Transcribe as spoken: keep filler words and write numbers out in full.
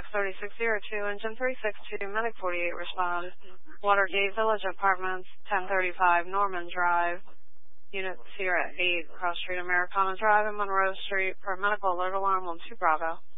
X thirty-six oh two, engine three six two, medic forty-eight, respond. Watergate Village Apartments, ten thirty-five Norman Drive. Unit Sierra eight, cross street Americana Drive and Monroe Street. Per medical alert alarm on two Bravo.